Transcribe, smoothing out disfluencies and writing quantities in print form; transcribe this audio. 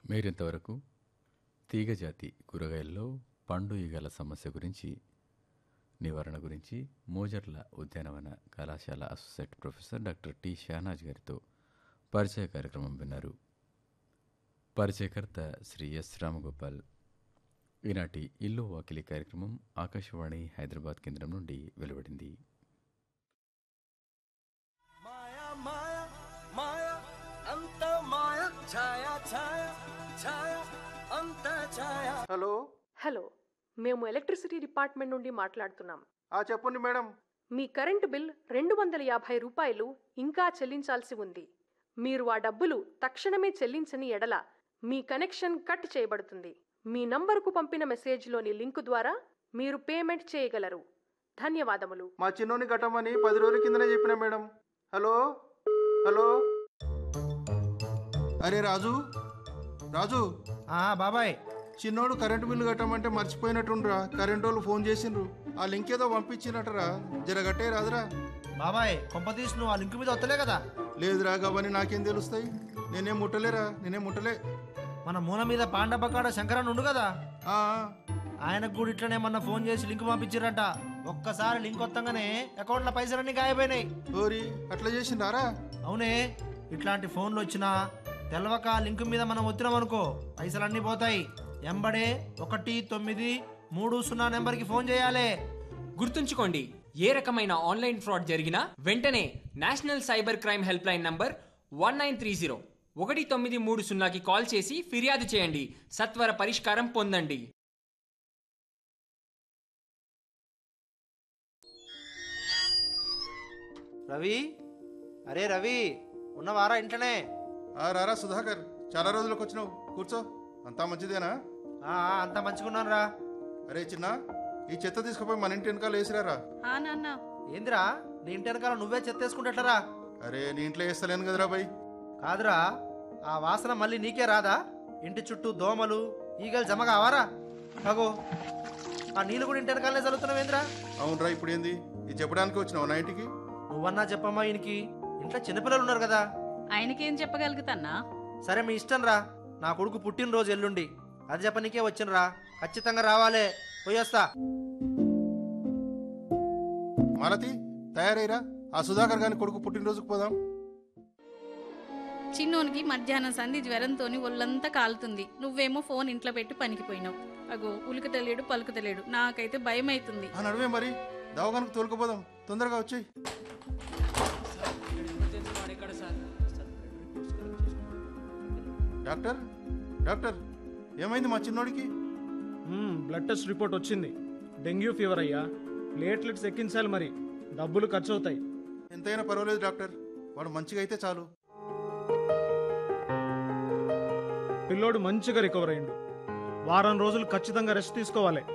మీరింతవరకు తీగజాతి కూరగాయల్లో పండు ఈగల సమస్య గురించి నివారణ గురించి మోజర్ల ఉద్యానవన కళాశాల associate professor doctor T Shahnaz గారితో పరిచయ కార్యక్రమం విన్నారు. పరిచయకర్త శ్రీ ఎస్ రామగోపాల్. ఈనాటి ఇల్లు వాకిలి కార్యక్రమం ఆకాశవాణి హైదరాబాద్ కేంద్రం నుండి వెలువడింది. హలో హలో, మేము ఎలక్ట్రిసిటీ డిపార్ట్మెంట్ నుండి మాట్లాడుతున్నాం. చెప్పండి మేడం. మీ కరెంటు బిల్ 250 రూపాయలు ఇంకా చెల్లించాల్సి ఉంది. మీరు ఆ డబ్బులు తక్షణమే చెల్లించని ఎడల మీ కనెక్షన్ కట్ చేయబడుతుంది. మీ నంబరుకు పంపిన మెసేజ్లోని లింకు ద్వారా మీరు పేమెంట్ చేయగలరు. ధన్యవాదములు. మా చిన్నోని కట్టమని 10 రోజుల కిందనే చెప్పిన మేడం. Hello hello. అరే రాజు రాజు. బాబాయ్, చిన్నోడు కరెంటు బిల్లు కట్టమంటే మర్చిపోయినట్టుండ్రా. కరెంటు వాళ్ళు ఫోన్ చేసిండ్రు. ఆ లింక్ ఏదో పంపించినట్టరా, జరగట్టే రాదురా. బాబాయ్ కొంపతీసి నువ్వు ఆ లింక్ మీద వస్తలే కదా? లేదురా, గవని నాకేం తెలుస్తాయి. నేనేం ముట్టలే. మన మూల మీద పాండపకాడ శంకరన్ ఉండు కదా, ఆ ఆయనకు కూడా ఇట్లనే మొన్న ఫోన్ చేసి లింక్ పంపించారంట. ఒక్కసారి లింక్ వస్తాగానే అకౌంట్లో పైసలన్నీ గాయపోయినాయి. ఓరి, అట్లా చేసిండారా? అవునే, ఇట్లాంటి ఫోన్లు వచ్చినా తెలవక లింక్ మీద మనం వచ్చినాం అనుకో పైసలన్నీ పోతాయి. ఎంబడే 1930 నెంబర్కి ఫోన్ చేయాలి. గుర్తుంచుకోండి, ఏ రకమైన ఆన్లైన్ ఫ్రాడ్ జరిగినా వెంటనే national cyber crime help line number 1930 1930కి call చేసి ఫిర్యాదు చేయండి. సత్వర పరిష్కారం పొందండి. రవి, అరే రవి, ఉన్నవారా ఇంట్లోనే? రారా సుధాకర్, చాలా రోజులకు వచ్చినావు. కూర్చో. అంతా మంచిదేనా? అంతా మంచిగున్నాను రా. అరే చిన్న, ఈ చెత్త తీసుకుపోయి మన ఇంటి వెనకాల వేసిరారా. ఏందిరా, నీ ఇంటి వెనకాల నువ్వే చెత్త వేసుకుంటట్లరా? అరే నీ ఇంట్లో వేస్తలేను కదరా బై. కాదురా, ఆ వాసన మళ్ళీ నీకే రాదా? ఇంటి చుట్టూ దోమలు ఈగలు జమ కావారా? అగో, ఆ నీళ్ళు కూడా ఇంటి వెనకాలనే చదువుతున్నావేంద్రా? అవునరా, ఇప్పుడు ఏంది ఇది చెప్పడానికి వచ్చినావు నా ఇంటికి? నువ్వన్నా చెప్పమ్మా. ఈయనకి ఇంట్లో చిన్నపిల్లలు ఉన్నారు కదా. ఆయనకేం చెప్పగలుగుతాన్నా? సరే మీ ఇష్టం రా. నా కొడుకు పుట్టినరోజు ఎల్లుండి, అది చెప్పనీకే వచ్చినరా. ఖచ్చితంగా రావాలే. పోయొస్తా. మాలతి, తయారైరా. ఆ సుధాకర్ గాని కొడుకు పుట్టినరోజుకు పోదాం. చిన్నోనికి మధ్యాహ్నం సంధి జ్వరంతోని ఒళ్ళంతా కాలుతుంది. నువ్వేమో ఫోన్ ఇంట్లో పెట్టి పనికిపోయినావు. అగో, ఉలుకుతలేడు పలుకుతలేడు. నాకైతే భయం అవుతుంది. ఆ నడువే మరి, దవాఖానకు తోలుకుపోదాం. తొందరగా వచ్చేయి. డాక్టర్ డాక్టర్, ఏమైంది మా చిన్నోడికి? బ్లడ్ టెస్ట్ రిపోర్ట్ వచ్చింది. డెంగ్యూ ఫీవర్ అయ్యా. ప్లేట్లెట్స్ ఎక్కించాలి, మరి డబ్బులు ఖర్చు అవుతాయి. ఎంతైనా పర్వాలేదు డాక్టర్, వాడు మంచిగా అయితే చాలు. పిల్లోడు మంచిగా రికవర్ అయ్యిండు. వారం రోజులు ఖచ్చితంగా రెస్ట్ తీసుకోవాలి.